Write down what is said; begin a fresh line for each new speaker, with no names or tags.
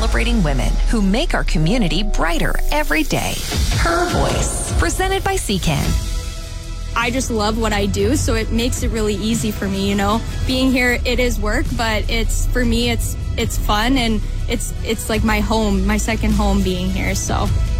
celebrating women who make our community brighter every day. Her Voice, presented by CCAN.
I just love what I do, so it makes it really easy for me, Being here, it is work, but for me, it's fun, and it's like my home, my second home being here, so